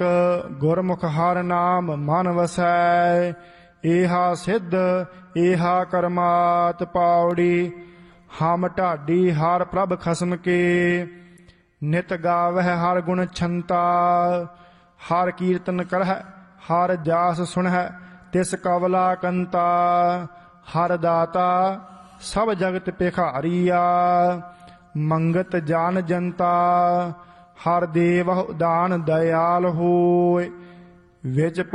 ਗੁਰਮੁਖ ਹਰਿ ਨਾਮ ਮਨ ਵਸੈ। ਏਹਾ ਸਿੱਧ ਏਹਾ ਕਰਮਾਤ ਪਾਉੜੀ। ਹਮ ਢਾਡੀ ਹਰ ਪ੍ਰਭ ਖਸਮ ਕੇ। ਨਿਤ ਗਾਵਹਿ ਹਰ ਗੁਣ ਛੰਤਾ। ਹਰ ਕੀਰਤਨ ਕਰਹਿ ਹਰ ਜਾਸ ਸੁਣਹਿ ਤਿਸ ਕਵਲਾ ਕੰਤਾ। ਹਰ ਦਾਤਾ ਸਭ ਜਗਤ ਭਿਖਾਰੀਆ। ਮੰਗਤ ਜਾਨ ਜਨਤਾ। ਹਰ ਦੇਵਹੁ ਦਾਨ ਦਇਆਲ ਹੋਇ। ਵਿਚ